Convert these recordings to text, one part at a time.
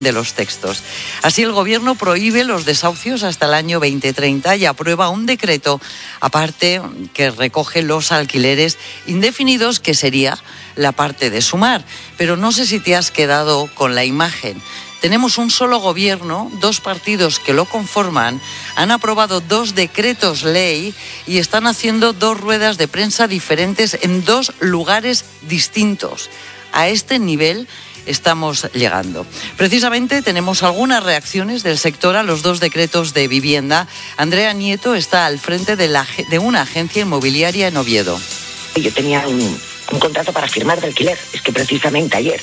de los textos. Así, el Gobierno prohíbe los desahucios hasta el año 2030 y aprueba un decreto aparte que recoge los alquileres indefinidos, que sería la parte de Sumar. Pero no sé si te has quedado con la imagen. Tenemos un solo gobierno, dos partidos que lo conforman, han aprobado 2 decretos ley y están haciendo 2 ruedas de prensa diferentes en 2 lugares distintos. A este nivel estamos llegando. Precisamente tenemos algunas reacciones del sector a los 2 decretos de vivienda. Andrea Nieto está al frente de una agencia inmobiliaria en Oviedo. Yo tenía un contrato para firmar de alquiler, es que precisamente ayer,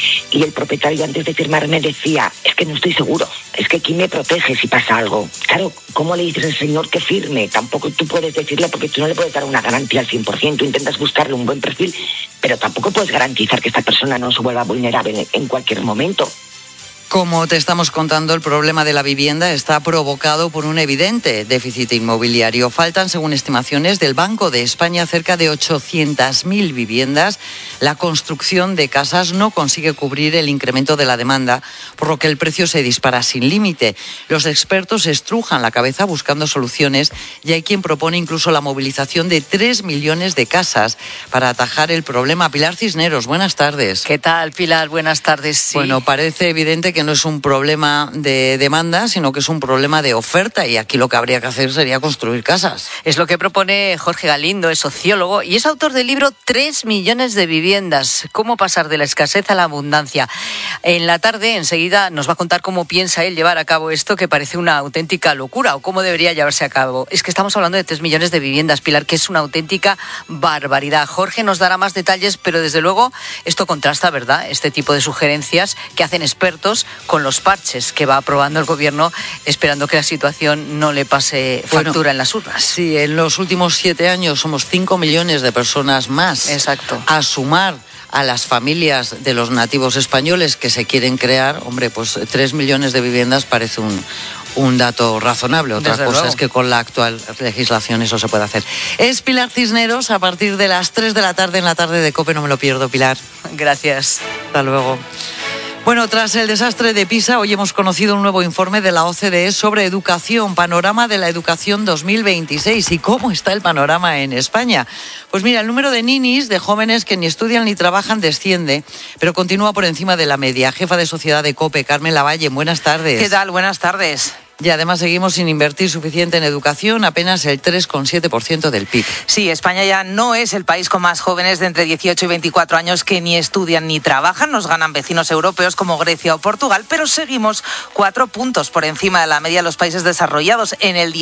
y el propietario antes de firmar me decía, es que no estoy seguro, es que ¿quién me protege si pasa algo? Claro, ¿cómo le dices al señor que firme? Tampoco tú puedes decirle, porque tú no le puedes dar una garantía al 100%, tú intentas buscarle un buen perfil, pero tampoco puedes garantizar que esta persona no se vuelva vulnerable en cualquier momento. Como te estamos contando, el problema de la vivienda está provocado por un evidente déficit inmobiliario. Faltan, según estimaciones del Banco de España, cerca de 800.000 viviendas. La construcción de casas no consigue cubrir el incremento de la demanda, por lo que el precio se dispara sin límite. Los expertos estrujan la cabeza buscando soluciones y hay quien propone incluso la movilización de 3 millones de casas para atajar el problema. Pilar Cisneros, buenas tardes. ¿Qué tal, Pilar? Buenas tardes. Sí. Bueno, parece evidente que no es un problema de demanda, sino que es un problema de oferta, y aquí lo que habría que hacer sería construir casas. Es lo que propone Jorge Galindo, es sociólogo y es autor del libro 3 millones de viviendas, cómo pasar de la escasez a la abundancia. En la tarde, enseguida, nos va a contar cómo piensa él llevar a cabo esto, que parece una auténtica locura, o cómo debería llevarse a cabo. Es que estamos hablando de 3 millones de viviendas, Pilar, que es una auténtica barbaridad. Jorge nos dará más detalles, pero desde luego esto contrasta, ¿verdad?, este tipo de sugerencias que hacen expertos con los parches que va aprobando el Gobierno, esperando que la situación no le pase factura en las urnas. Sí, en los últimos 7 años somos 5 millones de personas más. Exacto. A sumar a las familias de los nativos españoles que se quieren crear, hombre, pues 3 millones de viviendas parece un dato razonable. Otra Desde cosa luego. es que con la actual legislación eso se puede hacer. Es Pilar Cisneros, a partir de las 3 de la tarde en la tarde de COPE. No me lo pierdo, Pilar. Gracias. Hasta luego. Bueno, tras el desastre de Pisa, hoy hemos conocido un nuevo informe de la OCDE sobre educación, panorama de la educación 2026. ¿Y cómo está el panorama en España? Pues mira, el número de ninis, de jóvenes que ni estudian ni trabajan, desciende, pero continúa por encima de la media. Jefa de Sociedad de COPE, Carmen Lavalle, buenas tardes. ¿Qué tal? Buenas tardes. Y además seguimos sin invertir suficiente en educación, apenas el 3,7% del PIB. Sí, España ya no es el país con más jóvenes de entre 18 y 24 años que ni estudian ni trabajan. Nos ganan vecinos europeos como Grecia o Portugal, pero seguimos 4 puntos por encima de la media de los países desarrollados, en el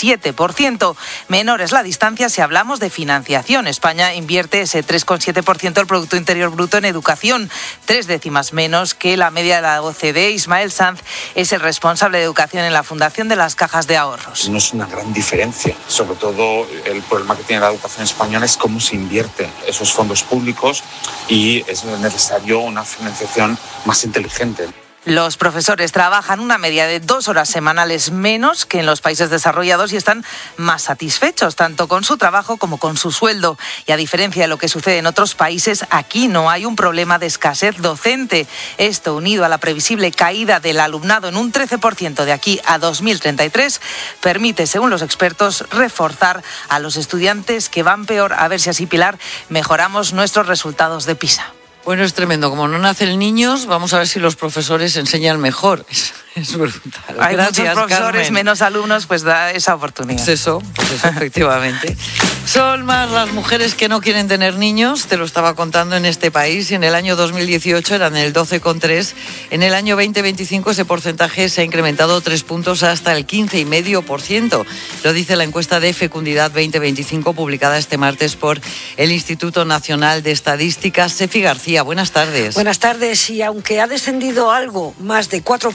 17%. Menor es la distancia si hablamos de financiación. España invierte ese 3,7% del Producto Interior Bruto en educación, 3 décimas menos que la media de la OCDE. Ismael Sanz es el responsable de educación en la Fundación de las Cajas de Ahorros. No es una gran diferencia. Sobre todo el problema que tiene la educación española es cómo se invierte esos fondos públicos, y es necesario una financiación más inteligente. Los profesores trabajan una media de 2 horas semanales menos que en los países desarrollados y están más satisfechos tanto con su trabajo como con su sueldo. Y a diferencia de lo que sucede en otros países, aquí no hay un problema de escasez docente. Esto, unido a la previsible caída del alumnado en un 13% de aquí a 2033, permite, según los expertos, reforzar a los estudiantes que van peor. A ver si así, Pilar, mejoramos nuestros resultados de PISA. Bueno, es tremendo. Como no nacen niños, vamos a ver si los profesores enseñan mejor. Es brutal. Hay Gracias, muchos profesores, Carmen. menos alumnos, pues da esa oportunidad. Pues eso, efectivamente. Son más las mujeres que no quieren tener niños, te lo estaba contando, en este país. En el año 2018 eran el 12,3%. En el año 2025 ese porcentaje se ha incrementado 3 puntos hasta el 15,5%. Lo dice la encuesta de Fecundidad 2025, publicada este martes por el Instituto Nacional de Estadística. Sefi García, buenas tardes. Buenas tardes. Y aunque ha descendido algo, más de 4 puntos,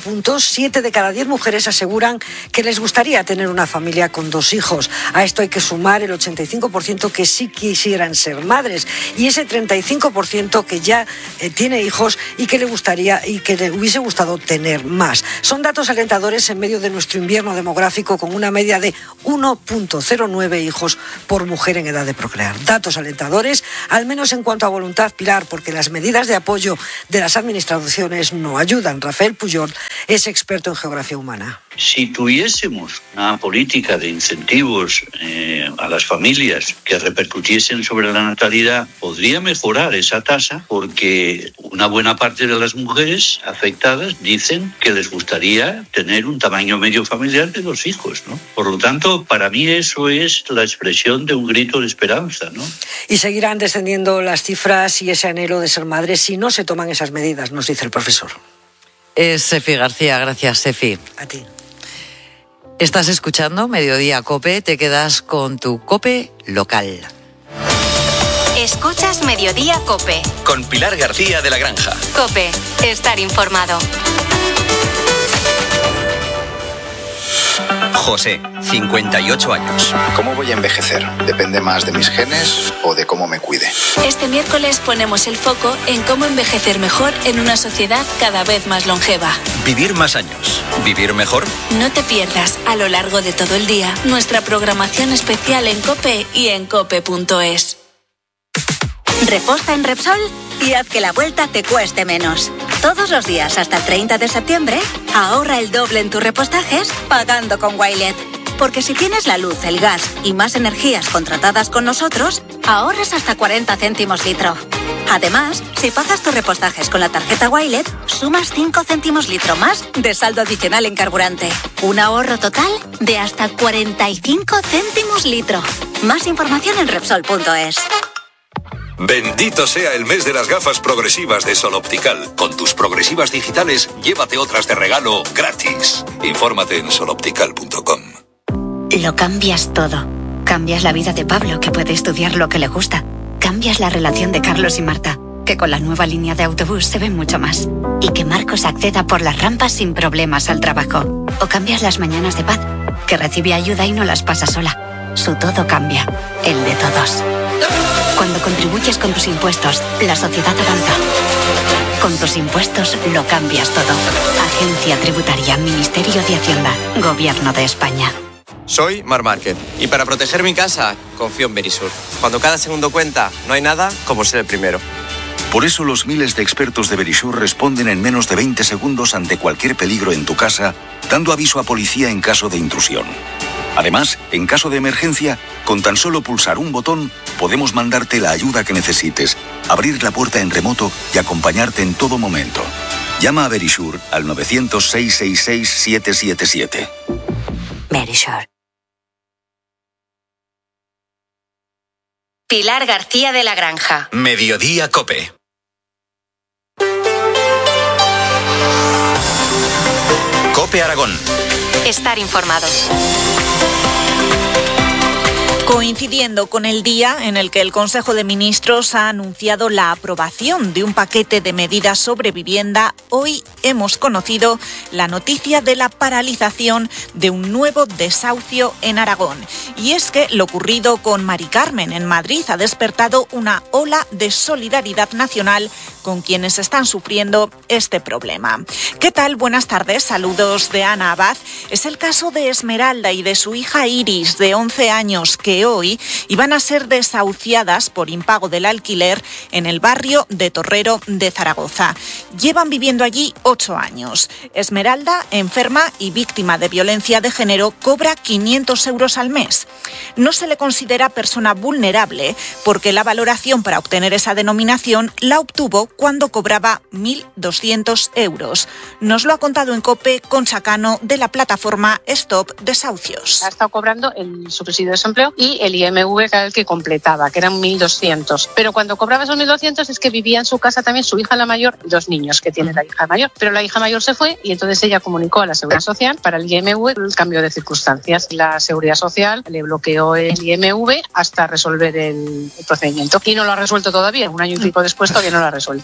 7 de cada 10 mujeres aseguran que les gustaría tener una familia con 2 hijos. A esto hay que sumar el 85% que sí quisieran ser madres y ese 35% que ya tiene hijos y que le gustaría y que le hubiese gustado tener más. Son datos alentadores en medio de nuestro invierno demográfico con una media de 1,09 hijos por mujer en edad de procrear. Datos alentadores, al menos en cuanto a voluntad, Pilar, porque las medidas de apoyo de las administraciones no ayudan. Rafael Pujol es experto en geografía humana. Si tuviésemos una política de incentivos a las familias que repercutiesen sobre la natalidad, podría mejorar esa tasa porque una buena parte de las mujeres afectadas dicen que les gustaría tener un tamaño medio familiar de 2 hijos, ¿no? Por lo tanto, para mí eso es la expresión de un grito de esperanza, ¿no? Y seguirán descendiendo las cifras y ese anhelo de ser madre si no se toman esas medidas, nos dice el profesor. Es Sefi García, gracias Sefi. A ti. Estás escuchando Mediodía COPE, te quedas con tu COPE local. Escuchas Mediodía COPE. Con Pilar García de la Granja. COPE, estar informado. José, 58 años. ¿Cómo voy a envejecer? ¿Depende más de mis genes o de cómo me cuide? Este miércoles ponemos el foco en cómo envejecer mejor en una sociedad cada vez más longeva. Vivir más años. ¿Vivir mejor? No te pierdas a lo largo de todo el día nuestra programación especial en COPE y en cope.es. Reposta en Repsol y haz que la vuelta te cueste menos. Todos los días hasta el 30 de septiembre, ahorra el doble en tus repostajes pagando con Wilet. Porque si tienes la luz, el gas y más energías contratadas con nosotros, ahorras hasta 40 céntimos litro. Además, si pagas tus repostajes con la tarjeta Wilet, sumas 5 céntimos litro más de saldo adicional en carburante. Un ahorro total de hasta 45 céntimos litro. Más información en Repsol.es. Bendito sea el mes de las gafas progresivas de Sol Optical. Con tus progresivas digitales, llévate otras de regalo gratis. Infórmate en soloptical.com. Lo cambias todo. Cambias la vida de Pablo, que puede estudiar lo que le gusta. Cambias la relación de Carlos y Marta, que con la nueva línea de autobús se ven mucho más. Y que Marcos acceda por las rampas sin problemas al trabajo. O cambias las mañanas de Paz, que recibe ayuda y no las pasa sola. Su todo cambia, el de todos. Cuando contribuyes con tus impuestos, la sociedad avanza. Con tus impuestos lo cambias todo. Agencia Tributaria, Ministerio de Hacienda, Gobierno de España. Soy Mar Márquez y para proteger mi casa confío en Verisur. Cuando cada segundo cuenta, no hay nada como ser el primero. Por eso los miles de expertos de Verisur responden en menos de 20 segundos ante cualquier peligro en tu casa, dando aviso a policía en caso de intrusión. Además, en caso de emergencia, con tan solo pulsar un botón, podemos mandarte la ayuda que necesites, abrir la puerta en remoto y acompañarte en todo momento. Llama a Verisur al 900-666-777. Verisur. Pilar García de la Granja. Mediodía COPE. COPE Aragón. Estar informado. Coincidiendo con el día en el que el Consejo de Ministros ha anunciado la aprobación de un paquete de medidas sobre vivienda, hoy hemos conocido la noticia de la paralización de un nuevo desahucio en Aragón. Y es que lo ocurrido con Mari Carmen en Madrid ha despertado una ola de solidaridad nacional con quienes están sufriendo este problema. ¿Qué tal? Buenas tardes, saludos de Ana Abad. Es el caso de Esmeralda y de su hija Iris, de 11 años, que hoy iban a ser desahuciadas por impago del alquiler en el barrio de Torrero de Zaragoza. Llevan viviendo allí 8 años. Esmeralda, enferma y víctima de violencia de género, cobra 500 euros al mes. No se le considera persona vulnerable porque la valoración para obtener esa denominación la obtuvo cuando cobraba 1.200 euros. Nos lo ha contado en COPE Concha Cano, de la plataforma Stop Desahucios. Ha estado cobrando el subsidio de desempleo y el IMV, que era el que completaba, que eran 1.200. Pero cuando cobraba esos 1.200 es que vivía en su casa también su hija la mayor y 2 niños que tiene la hija mayor. Pero la hija mayor se fue y entonces ella comunicó a la Seguridad Social para el IMV el cambio de circunstancias. La Seguridad Social le bloqueó el IMV hasta resolver el procedimiento. Y no lo ha resuelto todavía. 1 año y pico después todavía no lo ha resuelto.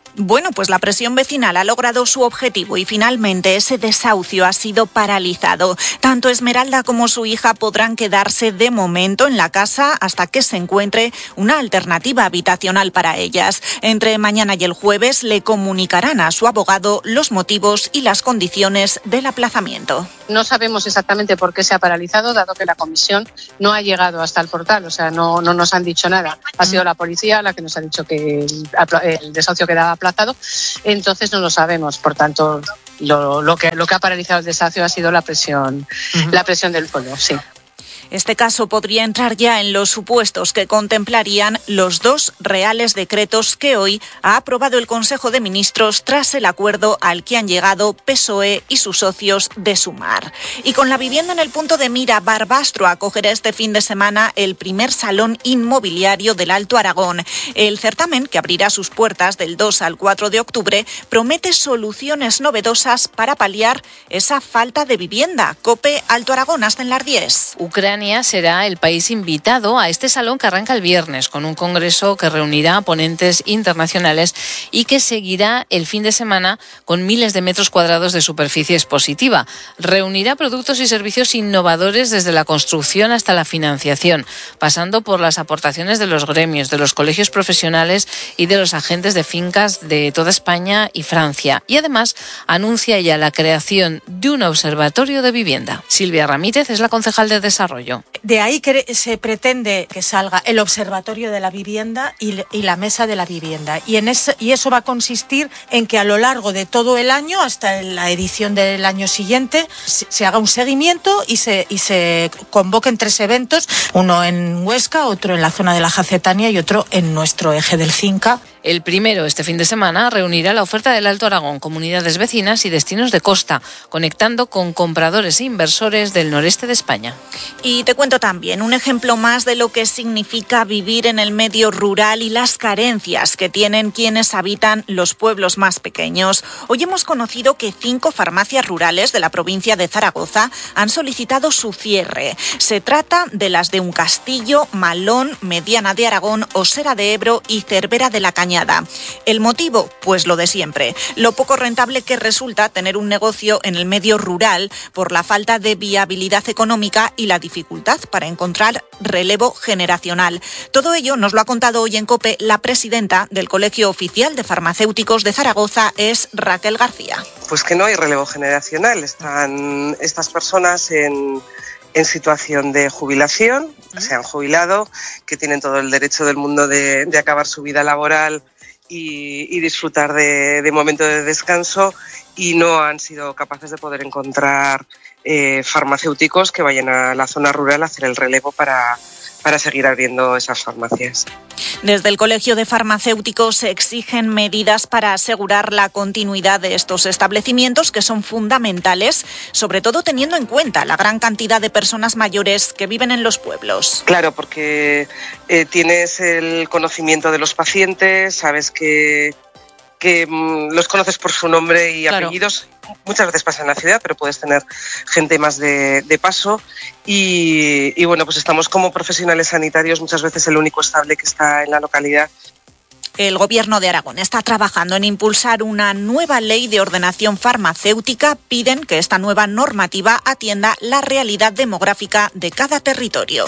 Bueno, pues la presión vecinal ha logrado su objetivo y finalmente ese desahucio ha sido paralizado. Tanto Esmeralda como su hija podrán quedarse de momento en la casa hasta que se encuentre una alternativa habitacional para ellas. Entre mañana y el jueves le comunicarán a su abogado los motivos y las condiciones del aplazamiento. No sabemos exactamente por qué se ha paralizado, dado que la comisión no ha llegado hasta el portal, o sea, no nos han dicho nada. Ha sido la policía la que nos ha dicho que el desahucio quedaba aplazado, entonces no lo sabemos. Por tanto, lo que ha paralizado el desahucio ha sido la presión del pueblo, sí. Este caso podría entrar ya en los supuestos que contemplarían los 2 reales decretos que hoy ha aprobado el Consejo de Ministros tras el acuerdo al que han llegado PSOE y sus socios de Sumar. Y con la vivienda en el punto de mira, Barbastro acogerá este fin de semana el primer Salón Inmobiliario del Alto Aragón. El certamen, que abrirá sus puertas del 2 al 4 de octubre, promete soluciones novedosas para paliar esa falta de vivienda. COPE Alto Aragón, hasta en las 10. Ucrania será el país invitado a este salón que arranca el viernes con un congreso que reunirá a ponentes internacionales y que seguirá el fin de semana con miles de metros cuadrados de superficie expositiva. Reunirá productos y servicios innovadores desde la construcción hasta la financiación, pasando por las aportaciones de los gremios, de los colegios profesionales y de los agentes de fincas de toda España y Francia. Y además anuncia ya la creación de un observatorio de vivienda. Silvia Ramírez es la concejal de Desarrollo. De ahí que se pretende que salga el Observatorio de la Vivienda y la Mesa de la Vivienda. Y eso va a consistir en que a lo largo de todo el año, hasta la edición del año siguiente, se haga un seguimiento y se convoquen 3 eventos, uno en Huesca, otro en la zona de la Jacetania y otro en nuestro eje del Cinca. El primero, este fin de semana, reunirá la oferta del Alto Aragón, comunidades vecinas y destinos de costa, conectando con compradores e inversores del noreste de España. Y te cuento también un ejemplo más de lo que significa vivir en el medio rural y las carencias que tienen quienes habitan los pueblos más pequeños. Hoy hemos conocido que 5 farmacias rurales de la provincia de Zaragoza han solicitado su cierre. Se trata de las de Uncastillo, Malón, Mediana de Aragón, Osera de Ebro y Cervera de la Cañada. ¿El motivo? Pues lo de siempre. Lo poco rentable que resulta tener un negocio en el medio rural por la falta de viabilidad económica y la dificultad para encontrar relevo generacional. Todo ello nos lo ha contado hoy en COPE la presidenta del Colegio Oficial de Farmacéuticos de Zaragoza, es Raquel García. Pues que no hay relevo generacional. Están estas personas en situación de jubilación, se han jubilado, que tienen todo el derecho del mundo de acabar su vida laboral y disfrutar de momento de descanso, y no han sido capaces de poder encontrar farmacéuticos que vayan a la zona rural a hacer el relevo para seguir abriendo esas farmacias. Desde el Colegio de Farmacéuticos se exigen medidas para asegurar la continuidad de estos establecimientos, que son fundamentales, sobre todo teniendo en cuenta la gran cantidad de personas mayores que viven en los pueblos. Claro, porque tienes el conocimiento de los pacientes, sabes que los conoces por su nombre y apellidos. Muchas veces pasa en la ciudad, pero puedes tener gente más de paso y bueno, pues estamos como profesionales sanitarios muchas veces el único estable que está en la localidad. El Gobierno de Aragón está trabajando en impulsar una nueva ley de ordenación farmacéutica. Piden que esta nueva normativa atienda la realidad demográfica de cada territorio.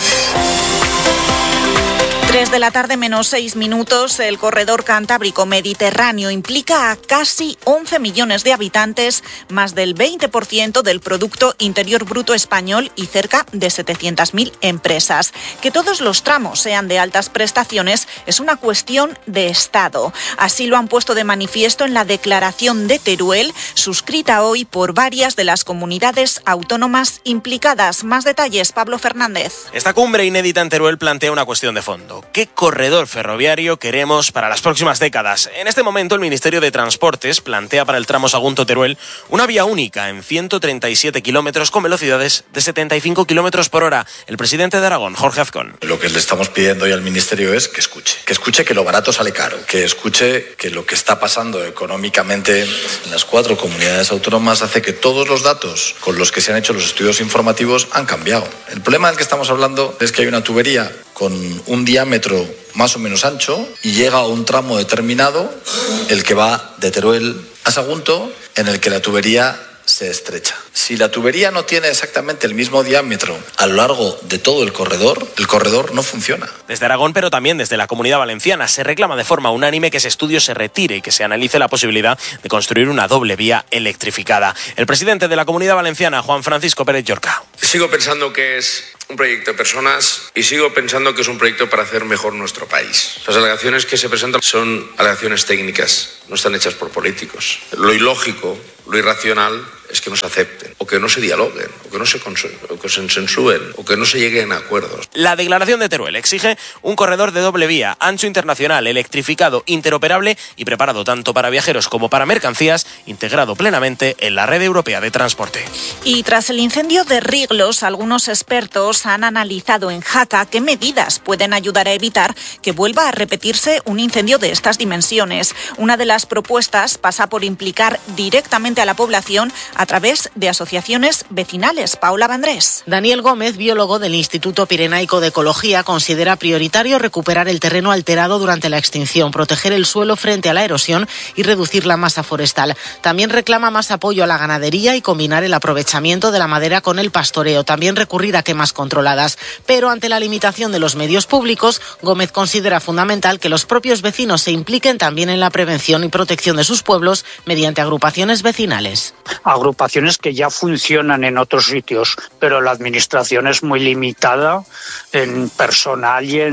3 de la tarde menos 6 minutos, el corredor cantábrico mediterráneo implica a casi 11 millones de habitantes, más del 20% del Producto Interior Bruto español y cerca de 700.000 empresas. Que todos los tramos sean de altas prestaciones es una cuestión de Estado. Así lo han puesto de manifiesto en la declaración de Teruel, suscrita hoy por varias de las comunidades autónomas implicadas. Más detalles, Pablo Fernández. Esta cumbre inédita en Teruel plantea una cuestión de fondo. ¿Qué corredor ferroviario queremos para las próximas décadas? En este momento el Ministerio de Transportes plantea para el tramo Sagunto-Teruel una vía única en 137 kilómetros con velocidades de 75 kilómetros por hora. El presidente de Aragón, Jorge Azcón. Lo que le estamos pidiendo hoy al Ministerio es que escuche que lo barato sale caro, que escuche que lo que está pasando económicamente en las 4 comunidades autónomas hace que todos los datos con los que se han hecho los estudios informativos han cambiado. El problema del que estamos hablando es que hay una tubería con un diámetro más o menos ancho y llega a un tramo determinado, el que va de Teruel a Sagunto, en el que la tubería se estrecha. Si la tubería no tiene exactamente el mismo diámetro a lo largo de todo el corredor no funciona. Desde Aragón, pero también desde la Comunidad Valenciana, se reclama de forma unánime que ese estudio se retire y que se analice la posibilidad de construir una doble vía electrificada. El presidente de la Comunidad Valenciana, Juan Francisco Pérez Llorca. Sigo pensando que es un proyecto de personas y sigo pensando que es un proyecto para hacer mejor nuestro país. Las alegaciones que se presentan son alegaciones técnicas, no están hechas por políticos. Lo ilógico, lo irracional es que no se acepten, o que no se dialoguen, o que no se consensúen, o que no se lleguen a acuerdos. La declaración de Teruel exige un corredor de doble vía, ancho internacional, electrificado, interoperable y preparado tanto para viajeros como para mercancías, integrado plenamente en la red europea de transporte. Y tras el incendio de Riglos, algunos expertos han analizado en Jaca qué medidas pueden ayudar a evitar que vuelva a repetirse un incendio de estas dimensiones. Una de las propuestas pasa por implicar directamente a la población a través de asociaciones vecinales. Paula Vandrés. Daniel Gómez, biólogo del Instituto Pirenaico de Ecología, considera prioritario recuperar el terreno alterado durante la extinción, proteger el suelo frente a la erosión y reducir la masa forestal. También reclama más apoyo a la ganadería y combinar el aprovechamiento de la madera con el pastoreo. También recurrir a quemas controladas. Pero ante la limitación de los medios públicos, Gómez considera fundamental que los propios vecinos se impliquen también en la prevención y protección de sus pueblos mediante agrupaciones vecinales. Agrupaciones que ya funcionan en otros sitios, pero la administración es muy limitada en personal y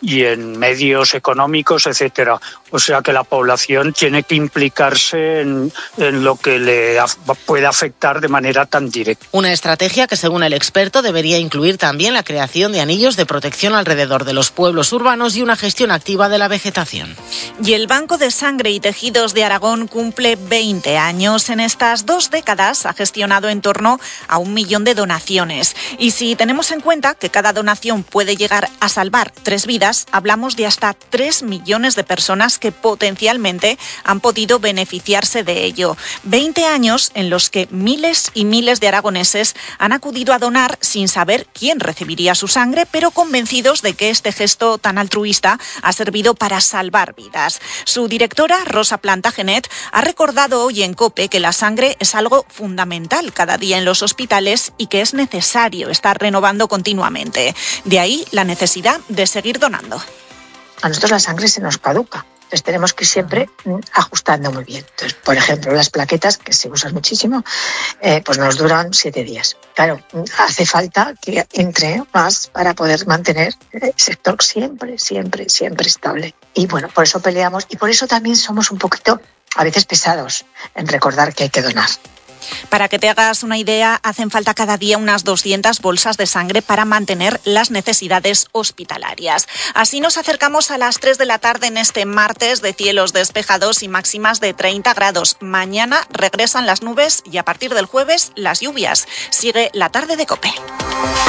en medios económicos, etcétera. O sea que la población tiene que implicarse en lo que le puede afectar de manera tan directa. Una estrategia que, según el experto, debería incluir también la creación de anillos de protección alrededor de los pueblos urbanos y una gestión activa de la vegetación. Y el Banco de Sangre y Tejidos de Aragón cumple 20 años. En estas 2 décadas ha gestionado en torno a 1 millón de donaciones. Y si tenemos en cuenta que cada donación puede llegar a salvar 3 vidas, hablamos de hasta 3 millones de personas que potencialmente han podido beneficiarse de ello. 20 años en los que miles y miles de aragoneses han acudido a donar sin saber quién recibiría su sangre, pero convencidos de que este gesto tan altruista ha servido para salvar vidas. Su directora, Rosa Plantagenet, ha recordado hoy en COPE que la sangre es algo fundamental cada día en los hospitales y que es necesario estar renovando continuamente. De ahí la necesidad de seguir donando. A nosotros la sangre se nos caduca. Entonces tenemos que ir siempre ajustando muy bien. Entonces, por ejemplo, las plaquetas, que se usan muchísimo, pues nos duran 7 días. Claro, hace falta que entre más para poder mantener el sector siempre estable. Y bueno, por eso peleamos y por eso también somos un poquito, a veces, pesados en recordar que hay que donar. Para que te hagas una idea, hacen falta cada día unas 200 bolsas de sangre para mantener las necesidades hospitalarias. Así nos acercamos a las 3 de la tarde en este martes de cielos despejados y máximas de 30 grados. Mañana regresan las nubes y a partir del jueves las lluvias. Sigue la tarde de COPE.